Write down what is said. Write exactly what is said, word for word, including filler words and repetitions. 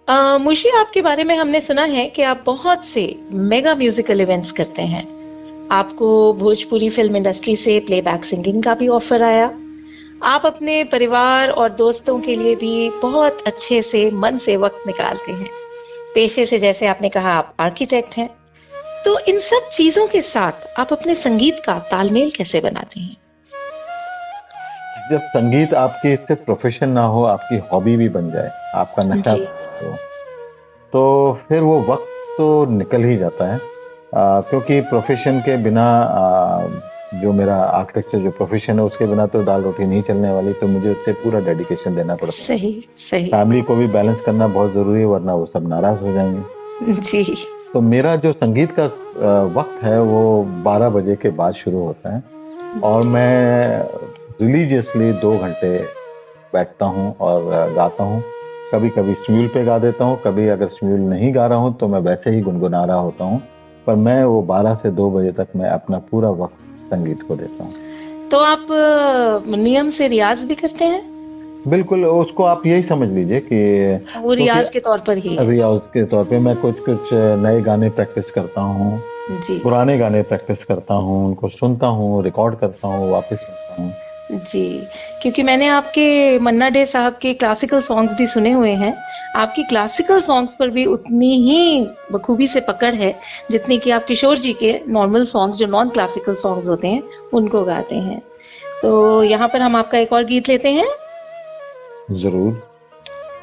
अ, मुझे आपके बारे में हमने सुना है कि आप बहुत से मेगा म्यूजिकल इवेंट्स करते हैं। आपको भोजपुरी फिल्म इंडस्ट्री से प्लेबैक सिंगिंग का भी ऑफर आया। आप अपने परिवार और दोस्तों के लिए भी बहुत अच्छे से मन से वक्त निकालते हैं। पेशे से जैसे आपने कहा आप आर्किटेक्ट हैं, तो इन सब चीजों के साथ आप अपने संगीत का तालमेल कैसे बनाते हैं? जब संगीत आपकी सिर्फ प्रोफेशन ना हो, आपकी हॉबी भी बन जाए, आपका नशा जी। हो, तो फिर वो वक्त तो निकल ही जाता है। आ, क्योंकि प्रोफेशन के बिना आ, जो मेरा आर्किटेक्चर जो प्रोफेशन है उसके बिना तो दाल रोटी नहीं चलने वाली, तो मुझे उससे पूरा डेडिकेशन देना पड़ता है। सही सही। फैमिली को भी बैलेंस करना बहुत जरूरी है, वरना वो सब नाराज हो जाएंगे। जी। तो मेरा जो संगीत का आ, वक्त है वो बारह बजे के बाद शुरू होता है और मैं रिलीजियसली दो घंटे बैठता हूँ और गाता हूँ। कभी कभी स्म्यूल पे गा देता हूँ, कभी अगर स्म्यूल नहीं गा रहा हूँ तो मैं वैसे ही गुनगुना रहा होता हूँ, पर मैं वो बारह से दो बजे तक मैं अपना पूरा वक्त संगीत को देता हूँ। तो आप अ, नियम से रियाज भी करते हैं? बिल्कुल, उसको आप यही समझ लीजिए कि अच्छा, वो क्योंकि रियाज के तौर पर ही है। रियाज के तौर पे मैं कुछ कुछ नए गाने प्रैक्टिस करता हूँ, जी पुराने गाने प्रैक्टिस करता हूँ, उनको सुनता हूँ, रिकॉर्ड करता हूँ, वापस सुनता हूँ। जी, क्योंकि मैंने आपके मन्ना डे साहब के क्लासिकल सॉन्ग्स भी सुने हुए हैं। आपकी क्लासिकल सॉन्ग्स पर भी उतनी ही बखूबी से पकड़ है जितनी कि आप किशोर जी के नॉर्मल सॉन्ग्स जो नॉन क्लासिकल सॉन्ग्स होते हैं उनको गाते हैं। तो यहाँ पर हम आपका एक और गीत लेते हैं। जरूर।